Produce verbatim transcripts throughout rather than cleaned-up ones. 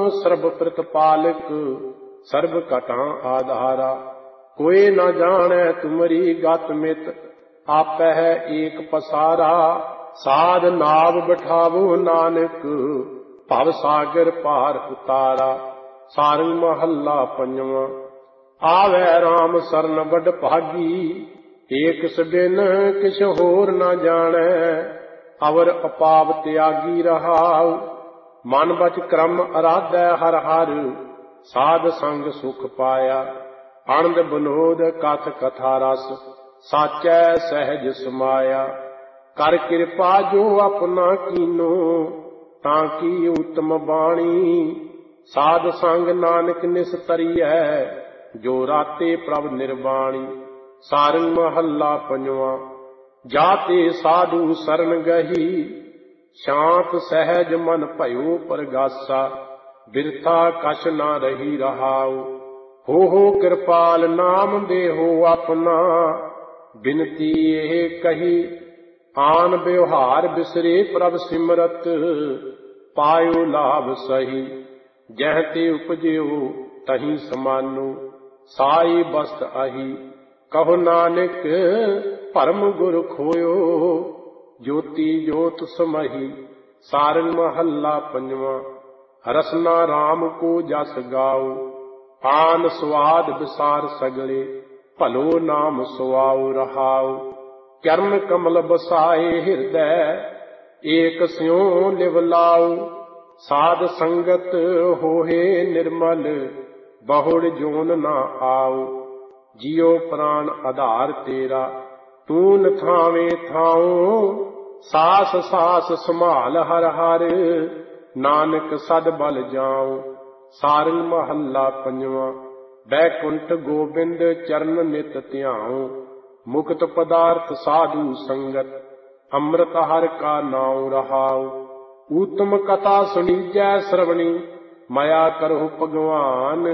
ਸਰਬ ਪ੍ਰਤਪਾਲਕ ਸਰਬ ਘਟਾਂ ਆਧਾਰਾ। ਕੋਇ ਨ ਜਾਣੈ ਤੁਮਰੀ ਗਤ ਮਿਤ ਆਪੈ ਹੈ ਏਕ ਪਸਾਰਾ। ਸਾਧ ਨਾਵ ਬਿਠਾਵੋ ਨਾਨਕ ਭਵ ਸਾਗਰ ਪਾਰ ਉਤਾਰਾ। ਸਾਰੰਗ ਮਹੱਲਾ ਪੰਜਵਾਂ। ਆਵੈ ਰਾਮ ਸਰਨ ਵਡ ਭਾਗੀ ਏਕ ਸਬਿਨ ਕਿਛ ਹੋਰ ਨ ਜਾਣੈ। ਅਵਰ ਅਪਾਵ ਤਿਆਗੀ ਰਹਾਉ ਮਨ ਬਚ ਕਰਮ ਅਰਾਧੈ ਹਰ ਹਰ। ਸਾਧ ਸੰਗ ਸੁਖ ਪਾਇਆ ਆਨੰਦ ਬਨੋਦ ਕਥ ਕਥਾ ਰਸ ਸਾਚੈ ਸਹਿਜ ਸਮਾਇਆ। ਕਰ ਕਿਰਪਾ ਜੋ ਆਪਣਾ ਕੀਨੋ ਤਾਂ ਕੀ ਉਤਮ ਬਾਣੀ। ਸਾਧ ਸੰਗ ਨਾਨਕ ਨਿਸਤਰੀਐ ਜੋ ਰਾਤੇ ਪ੍ਰਭ ਨਿਰਵਾਣੀ। ਸਾਰੰਗ ਮਹੱਲਾ ਪੰਜਵਾਂ। ਜਾਤੇ ਸਾਧੂ ਸਰਨ ਗਹੀ ਸ਼ਾਂਤ ਸਹਿਜ ਮਨ ਭਇਓ ਪਰਗਾਸਾ। ਬਿਰਥਾ ਕਛ ਨਾ ਰਹੀ ਰਹਾਉ ਹੋ ਹੋ ਕਿਰਪਾਲ ਨਾਮ ਦੇਹੋ ਆਪਣਾ। ਬਿਨਤੀ ਇਹ ਕਹੀ ਆਨ ਵਿਵਹਾਰ ਬਿਸਰੇ ਪ੍ਰਭ ਸਿਮਰਤ ਪਾਇਓ ਲਾਭ ਸਹੀ। ਜਹ ਤੇ ਉਪਜਿਓ ਤਹੀਂ ਸਮਾਨੋ ਸਾਈ ਬਸਤ ਆਹੀ। ਕਹੋ ਨਾਨਕ ਭਰਮ ਗੁਰ ਖੋਇਓ ਜੋਤੀ ਜੋਤ ਸਮਹੀ। ਸਾਰੰਗ ਮਹੱਲਾ ਪੰਜਵਾਂ। ਰਸਨਾ ਰਾਮ ਕੋ ਜਸ ਗਾਓ ਆਨ ਸਵਾਦ ਵਿਸਾਰ ਸਗਲੇ। ਭਲੋ ਨਾਮ ਸੁਆਉ ਰਹਾਉ ਚਰਨ ਕਮਲ ਬਸਾਏ ਹਿਰਦੈ ਏਕ ਸਿਉ ਲਿਵ ਲਾਉ। ਸਾਧ ਸੰਗਤ ਹੋਏ ਨਿਰਮਲ ਬਹੁੜ ਜੋਨ ਨਾ ਆਉ। ਜਿਉ ਪ੍ਰਾਨ ਆਧਾਰ ਤੇਰਾ ਤੂੰ ਨ ਥਾਵੇਂ ਥਾਉ। ਸਾਸ ਸਾਸ ਸੰਭਾਲ ਹਰ ਹਰ ਨਾਨਕ ਸਦ ਬਲ ਜਾਉ। ਸਾਰੰਗ ਮਹੱਲਾ ਪੰਜਵਾਂ। ਬੈਕੁੰਠ ਗੋਬਿੰਦ ਚਰਨ ਨਿਤ ਧਿਆਉ ਮੁਕਤ ਪਦਾਰਥ ਸਾਧੂ ਸੰਗਤ ਅੰਮ੍ਰਿਤ ਹਰਿ ਕਾ ਨਾਉ ਰਹਾਉ। ਊਤਮ ਕਥਾ ਸੁਣੀਜੈ ਸਰਵਣੀ ਮਾਇਆ ਕਰਹੁ ਭਗਵਾਨ।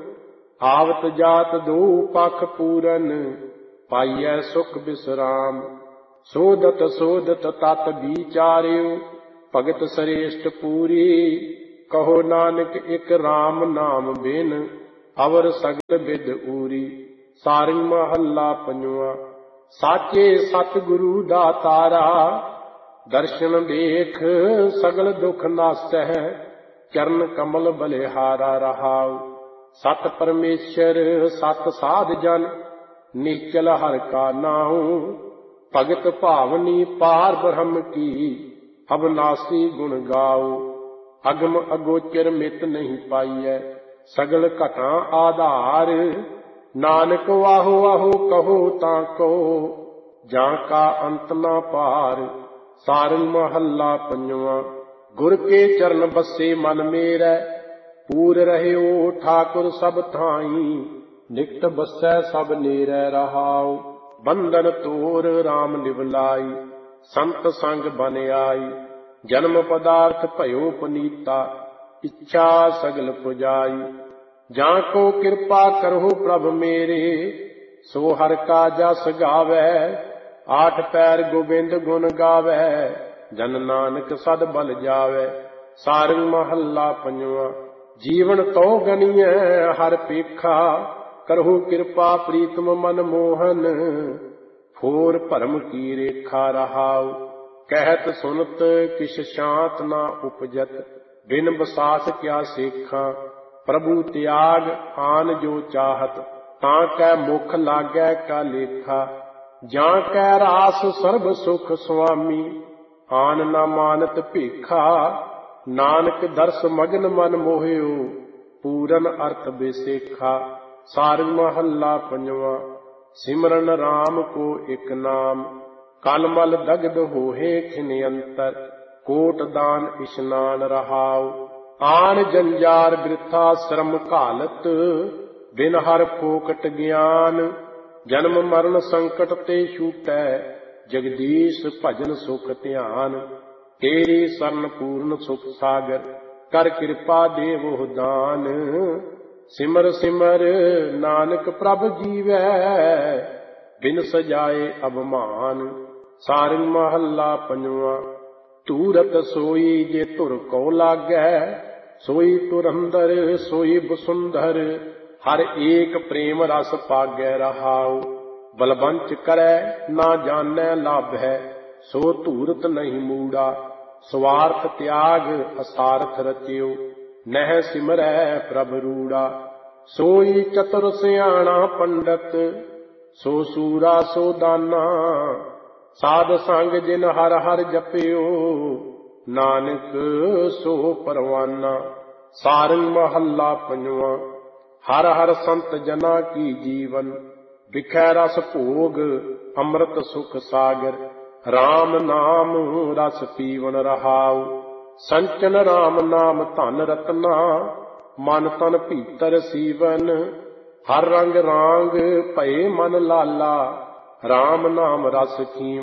ਆਵਤ ਜਾਤ ਦੋ ਪਖ ਪੂਰਨ ਪਾਈਐ ਸੁਖ ਬਿਸਰਾਮ। ਸੋਧਤ ਸੋਧਤ ਤਤ ਵਿਚਾਰਿਓ ਭਗਤ ਸ੍ਰੇਸ਼ਟ ਪੂਰੀ। ਕਹੋ ਨਾਨਕ ਇਕ ਰਾਮ ਨਾਮ ਬਿਨ ਅਵਰ ਸਗਲ ਬਿਦ ਊਰੀ। ਸਾਰੰਗ ਮਹੱਲਾ ਪੰਜਵਾਂ। ਸਾਚੇ ਸਤਿਗੁਰੂ ਦਾਤਾਰਾ ਦਰਸ਼ਨ ਦੇਖ ਸਗਲ ਦੁਖ ਨਾਸੈ। ਚਰਨ ਕਮਲ ਬਲਿਹਾਰਾ ਰਹਾਉ। ਸਤ ਪਰਮੇਸ਼ਰ ਸਤ ਸਾਧ ਜਨ ਨਿਚਲ ਹਰਿ ਕਾ ਨਾਉ। ਭਗਤ ਭਾਵਨੀ ਪਾਰ ਬ੍ਰਹਮ ਕੀ ਅਬਨਾਸੀ ਗੁਣ ਗਾਉ। ਅਗਮ ਅਗੋਚਰ ਮਿਤ ਨਹੀਂ ਪਾਈਐ ਸਗਲ ਘਟਾਂ ਆਧਾਰ। ਨਾਨਕ ਵਾਹੋ ਵਾਹੋ ਕਹੋ ਤਾਂ ਕੋ ਜਾਂ ਕਾ ਅੰਤ ਨਾ ਪਾਰ। ਸਾਰੰਗ ਮਹੱਲਾ ਪੰਜਵਾਂ। ਗੁਰ ਕੇ ਚਰਨ ਬਸੇ ਮਨ ਮੇਰੈ ਪੂਰ ਰਹਿਓ ਠਾਕੁਰ ਸਭ ਥਾਈ। ਨਿਕਟ ਬਸੈ ਸਭ ਨੇਰੈ ਰਹਾਉ ਬੰਧਨ ਤੋਰ ਰਾਮ ਨਿਵਲਾਈ। ਸੰਤ ਸੰਗ ਬਨ ਆਈ ਜਨਮ ਪਦਾਰਥ ਭਇਓ ਪਨੀਤਾ। ਇੱਛਾ ਸਗਲ ਪੁਜਾਈ ਜਾਂ ਕੋ ਕਿਰਪਾ ਕਰਹੁ ਪ੍ਰਭ ਮੇਰੇ। ਸੋ ਹਰਿ ਕਾ ਜਸ ਗਾਵੈ ਆਠ ਪੈਰ ਗੋਬਿੰਦ ਗੁਣ ਗਾਵੈ। ਜਨ ਨਾਨਕ ਸਦ ਬਲ ਜਾਵੈ। ਸਾਰੰਗ ਮਹੱਲਾ ਪੰਜਵਾਂ। ਜੀਵਨ ਤੋ ਗਨੀਐ ਹਰਿ ਪੇਖਾ ਕਰਹੁ ਕਿਰਪਾ ਪ੍ਰੀਤਮ ਮਨ ਮੋਹਨ। ਫੋਰ ਭਰਮ ਕੀ ਰੇਖਾ ਰਹਾਉ ਕਹਿਤ ਸੁਨਤ ਕਿਛ ਸ਼ਾਂਤ ਨਾ ਉਪਜਤ। ਬਿਨ ਬਸਾਸ ਕਿਆ ਸੇਖਾਂ ਪ੍ਰਭੂ ਤਿਆਗ ਆਨ ਜੋ ਚਾਹਤ। ਤਾਂ ਕੈ ਮੁਖ ਲਾਗੈ ਕਾ ਲੇਖਾ ਜਾਂ ਕੈ ਰਾਸ ਸਰਬ ਸੁਖ ਸੁਆਮੀ। ਆਨ ਨਾ ਮਾਨਤ ਭੇਖਾ ਨਾਨਕ ਦਰਸ ਮਗਨ ਮਨ ਮੋਹਿਓ ਪੂਰਨ ਅਰਥ ਬੇਸੇਖਾ। ਸਾਰੰਗ ਮਹੱਲਾ ਪੰਜਵਾਂ। ਸਿਮਰਨ ਰਾਮ ਕੋ ਇਕ ਨਾਮ ਕਲ ਮਲ ਦਗਧ ਹੋਏ ਖਿਨ ਅੰਤਰ। ਕੋਟ ਦਾਨ ਇਸ਼ਨਾਨ ਰਹਾਉ ਆਨ ਜੰਜਾਰ ਬਿਰਥਾ ਸ਼ਰਮ ਘਾਲਤ। ਬਿਨ ਹਰ ਫੋਕਟ ਗਿਆਨ ਜਨਮ ਮਰਨ ਸੰਕਟ ਤੇ ਛੂਟੈ। ਜਗਦੀਸ਼ ਭਜਨ ਸੁਖ ਧਿਆਨ ਤੇਰੀ ਸਰਨ ਪੂਰਨ ਸੁਖ ਸਾਗਰ। ਕਰ ਕਿਰਪਾ ਦੇਵੋ ਦਾਨ ਸਿਮਰ ਸਿਮਰ ਨਾਨਕ ਪ੍ਰਭ ਜੀਵੈ ਬਿਨ ਸਜਾਏ ਅਭਮਾਨ। ਸਾਰੰਗ ਮਹੱਲਾ ਪੰਜਵਾਂ। ਧੂਰਤ ਸੋਈ ਜੇ ਧੁਰ ਕਉ ਲਾਗੈ सोई तुरंदर सोई बसुंधर, हर एक प्रेम रस पागै रहाऊ। बलवंच करै ना जानै लाभ है, सो धूरत नहीं मूड़ा। स्वार्थ त्याग असारथ रचियो, नह सिमरै प्रभ रूड़ा। सोई चतुर सियाणा पंडित, सो सूरा सो दाना। साध संग जिन हर हर जपियो, नानक सो परवाना। सारंग महला पंजवा। हर हर संत जना की जीवन, बिखै रस भोग अमृत सुख सागर। राम नाम रस पीवन रहाऊ, संचन राम नाम धन रत्ना। मन तन भीतर सीवन, हर रंग रांग भये मन लाला। राम नाम रस खीवन